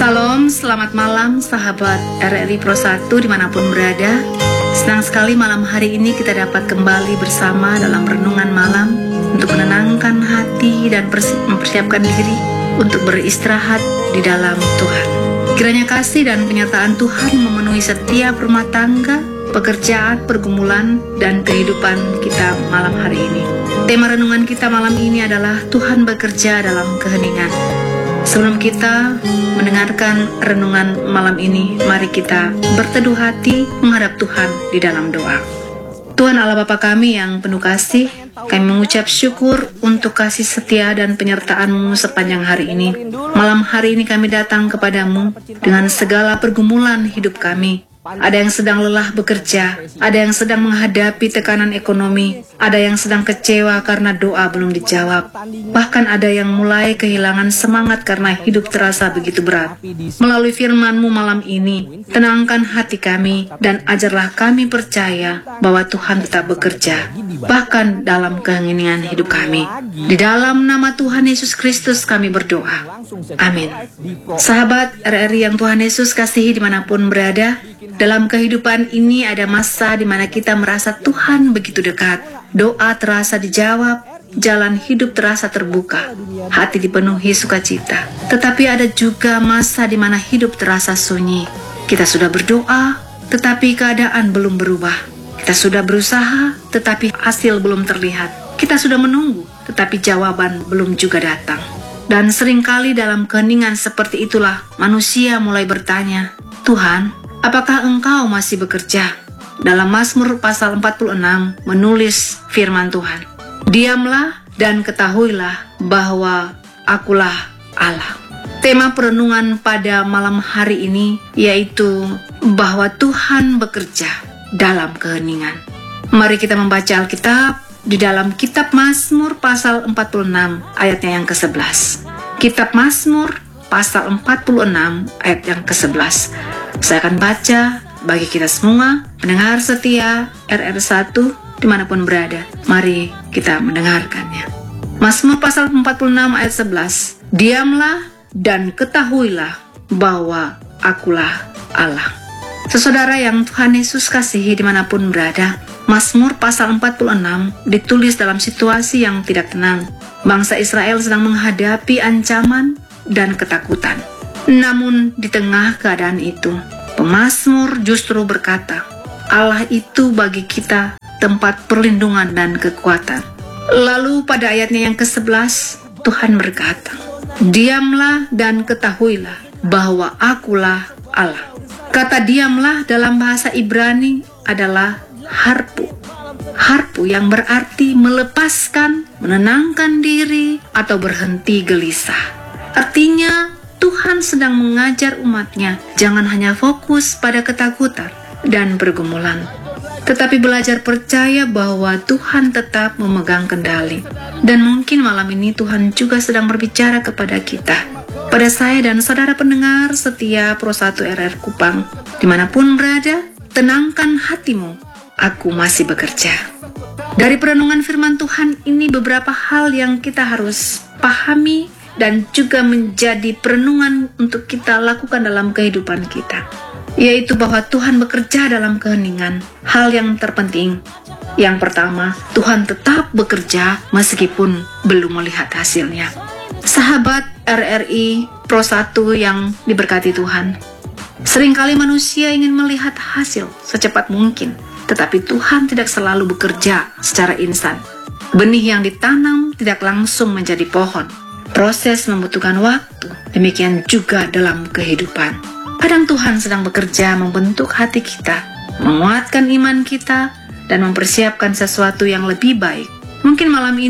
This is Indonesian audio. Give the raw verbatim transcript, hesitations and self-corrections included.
Salam, selamat malam sahabat R R I Pro satu dimanapun berada. Senang sekali malam hari ini kita dapat kembali bersama dalam renungan malam untuk menenangkan hati dan mempersiapkan diri untuk beristirahat di dalam Tuhan. Kiranya kasih dan penyertaan Tuhan memenuhi setiap rumah tangga, pekerjaan, pergumulan, dan kehidupan kita malam hari ini. Tema renungan kita malam ini adalah Tuhan bekerja dalam keheningan. Sebelum kita mendengarkan renungan malam ini, mari kita berteduh hati menghadap Tuhan di dalam doa. Tuhan Allah Bapa kami yang penuh kasih, kami mengucap syukur untuk kasih setia dan penyertaan-Mu sepanjang hari ini. Malam hari ini kami datang kepadamu dengan segala pergumulan hidup kami. Ada yang sedang lelah bekerja, ada yang sedang menghadapi tekanan ekonomi, ada yang sedang kecewa karena doa belum dijawab. Bahkan ada yang mulai kehilangan semangat karena hidup terasa begitu berat. Melalui firman-Mu malam ini, tenangkan hati kami dan ajarlah kami percaya bahwa Tuhan tetap bekerja, bahkan dalam keheningan hidup kami. Di dalam nama Tuhan Yesus Kristus kami berdoa. Amin. Sahabat R R I yang Tuhan Yesus kasihi dimanapun berada, dalam kehidupan ini ada masa di mana kita merasa Tuhan begitu dekat. Doa terasa dijawab, jalan hidup terasa terbuka, hati dipenuhi sukacita. Tetapi ada juga masa di mana hidup terasa sunyi. Kita sudah berdoa, tetapi keadaan belum berubah. Kita sudah berusaha, tetapi hasil belum terlihat. Kita sudah menunggu, tetapi jawaban belum juga datang. Dan seringkali dalam keheningan seperti itulah manusia mulai bertanya, Tuhan, apakah Engkau masih bekerja? Dalam Mazmur pasal empat puluh enam menulis firman Tuhan, diamlah dan ketahuilah bahwa akulah Allah. Tema perenungan pada malam hari ini yaitu bahwa Tuhan bekerja dalam keheningan. Mari kita membaca Alkitab di dalam kitab Mazmur pasal empat puluh enam ayatnya yang kesebelas. Kitab Mazmur pasal empat puluh enam ayat yang kesebelas. Saya akan baca bagi kita semua, pendengar setia R R satu dimanapun berada. Mari kita mendengarkannya. Mazmur pasal empat puluh enam ayat sebelas. Diamlah dan ketahuilah bahwa akulah Allah. Saudara yang Tuhan Yesus kasihi dimanapun berada, Mazmur pasal empat puluh enam ditulis dalam situasi yang tidak tenang. Bangsa Israel sedang menghadapi ancaman dan ketakutan. Namun di tengah keadaan itu, pemazmur justru berkata, Allah itu bagi kita tempat perlindungan dan kekuatan. Lalu pada ayatnya yang kesebelas, Tuhan berkata, diamlah dan ketahuilah bahwa akulah Allah. Kata diamlah dalam bahasa Ibrani adalah harpu. Harpu yang berarti melepaskan, menenangkan diri, atau berhenti gelisah. Artinya, Tuhan sedang mengajar umatnya jangan hanya fokus pada ketakutan dan pergumulan, tetapi belajar percaya bahwa Tuhan tetap memegang kendali. Dan mungkin malam ini Tuhan juga sedang berbicara kepada kita, pada saya dan saudara pendengar setia Pro satu R R Kupang, dimanapun berada, tenangkan hatimu, aku masih bekerja. Dari perenungan firman Tuhan ini beberapa hal yang kita harus pahami dan juga menjadi perenungan untuk kita lakukan dalam kehidupan kita, yaitu bahwa Tuhan bekerja dalam keheningan. Hal yang terpenting, yang pertama, Tuhan tetap bekerja meskipun belum melihat hasilnya. Sahabat R R I Pro satu yang diberkati Tuhan, seringkali manusia ingin melihat hasil secepat mungkin, tetapi Tuhan tidak selalu bekerja secara instan. Benih yang ditanam tidak langsung menjadi pohon. Proses membutuhkan waktu, demikian juga dalam kehidupan. Kadang Tuhan sedang bekerja membentuk hati kita, menguatkan iman kita, dan mempersiapkan sesuatu yang lebih baik. Mungkin malam ini